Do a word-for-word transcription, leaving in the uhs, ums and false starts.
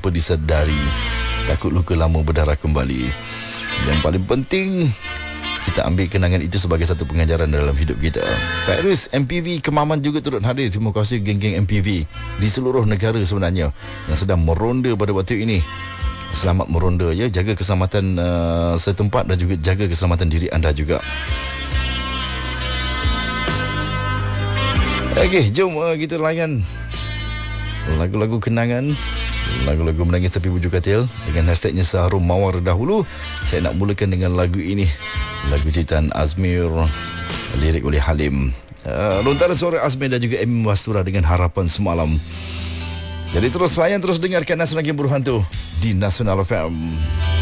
lupa disedari. Takut luka lama berdarah kembali. Yang paling penting, kita ambil kenangan itu sebagai satu pengajaran dalam hidup kita. Fairuz, M P V Kemaman juga turut hadir. Terima kasih geng-geng M P V di seluruh negara sebenarnya yang sedang meronda pada waktu ini. Selamat meronda ya, jaga keselamatan uh, setempat dan juga jaga keselamatan diri anda juga. Okey, jom uh, kita layan lagu-lagu kenangan, lagu-lagu menangis tapi bujuk katil dengan hashtagnya Seharum Mawar dahulu. Saya nak mulakan dengan lagu ini, lagu ciptaan Azmir, lirik oleh Halim. Uh, lontaran suara Azmir dan juga Amy Mastura dengan Harapan Semalam. Jadi terus layan, terus dengarkan Nasional Game Berhantu di Nasional F M.